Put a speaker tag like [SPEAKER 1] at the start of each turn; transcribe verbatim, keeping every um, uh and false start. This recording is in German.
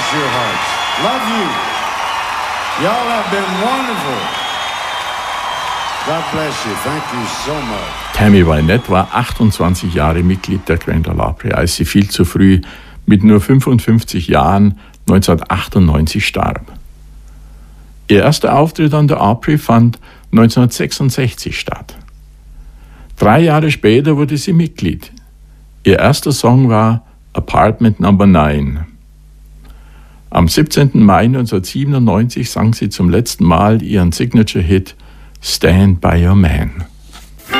[SPEAKER 1] bless your hearts. Love you. Y'all have been wonderful. God bless you. Thank you so much.
[SPEAKER 2] Tammy Wynette war achtundzwanzig Jahre Mitglied der Grand Ole Opry, als sie viel zu früh mit nur fünfundfünfzig Jahren neunzehnhundertachtundneunzig starb. Ihr erster Auftritt an der Opry fand neunzehnhundertsechsundsechzig statt. Drei Jahre später wurde sie Mitglied. Ihr erster Song war Apartment Number neun. Am siebzehnten Mai neunzehnhundertsiebenundneunzig sang sie zum letzten Mal ihren Signature-Hit Stand by Your Man.